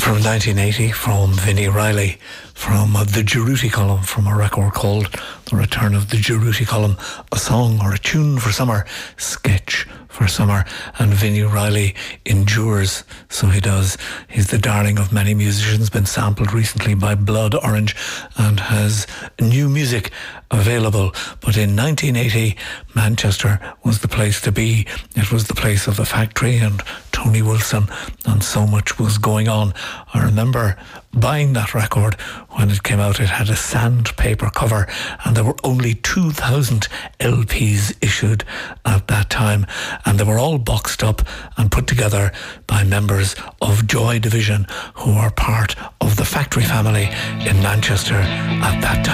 From 1980, from Vinnie Riley, from the Geruti Column, from a record called The Return of the Geruti Column, a song or a tune for summer, sketch for summer. And Vinnie Riley endures, so he does. He's the darling of many musicians, been sampled recently by Blood Orange and has new music available. But in 1980, Manchester was the place to be. It was the place of the Factory and Tony Wilson, and so much was going on. I remember buying that record when it came out. It had a sandpaper cover and there were only 2,000 LPs issued at that time, and they were all boxed up and put together by members of Joy Division, who are part of the Factory family in Manchester at that time.